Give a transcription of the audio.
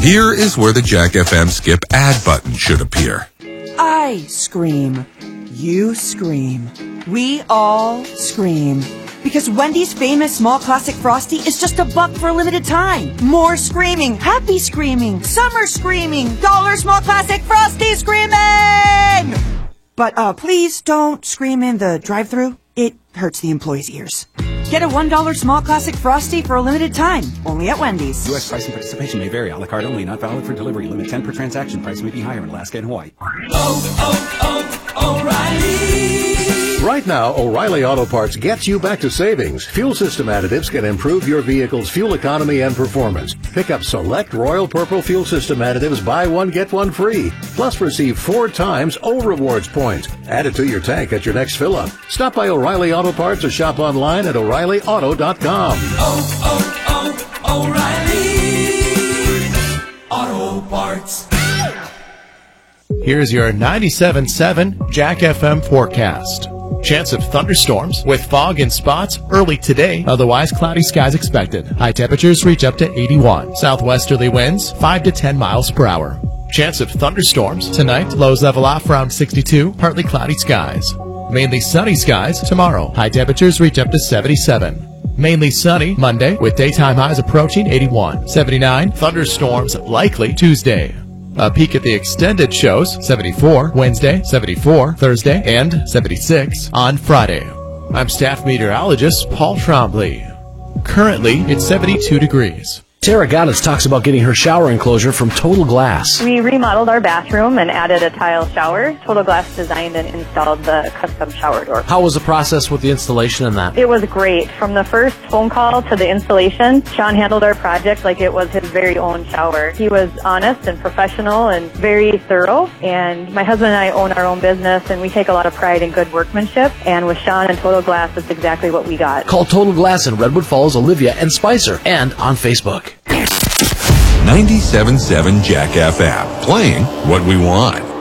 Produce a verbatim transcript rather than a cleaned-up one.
Here is where the Jack F M skip ad button should appear. I scream. You scream. We all scream. Because Wendy's famous small classic Frosty is just a buck for a limited time. More screaming, happy screaming, summer screaming, dollar small classic Frosty screaming! But uh, please don't scream in the drive-thru. It hurts the employees' ears. Get a one dollar small classic Frosty for a limited time, only at Wendy's. U S price and participation may vary. A la carte only, not valid for delivery. Limit ten per transaction. Price may be higher in Alaska and Hawaii. Oh, oh, O'Reilly! Right now, O'Reilly Auto Parts gets you back to savings. Fuel system additives can improve your vehicle's fuel economy and performance. Pick up select Royal Purple fuel system additives, buy one, get one free. Plus receive four times O Rewards points. Add it to your tank at your next fill-up. Stop by O'Reilly Auto Parts or shop online at O'Reilly Auto dot com. Oh, oh, oh, O'Reilly Auto Parts. Here's your ninety-seven point seven Jack F M forecast. Chance of thunderstorms with fog and spots early today. Otherwise, cloudy skies expected. High temperatures reach up to eighty-one. Southwesterly winds five to ten miles per hour. Chance of thunderstorms tonight. Lows level off around sixty-two. Partly cloudy skies. Mainly sunny skies tomorrow. High temperatures reach up to seventy-seven. Mainly sunny Monday with daytime highs approaching eighty-one. seventy-nine. Thunderstorms likely Tuesday. A peek at the extended shows, seventy-four Wednesday, seventy-four Thursday, and seventy-six on Friday. I'm staff meteorologist Paul Trombley. Currently, it's seventy-two degrees. Sarah Goddess talks about getting her shower enclosure from Total Glass. We remodeled our bathroom and added a tile shower. Total Glass designed and installed the custom shower door. How was the process with the installation and that? It was great. From the first phone call to the installation, Sean handled our project like it was his very own shower. He was honest and professional and very thorough. And my husband and I own our own business, and we take a lot of pride in good workmanship. And with Sean and Total Glass, that's exactly what we got. Call Total Glass in Redwood Falls, Olivia, and Spicer, and on Facebook. ninety-seven point seven Jack F M, playing what we want.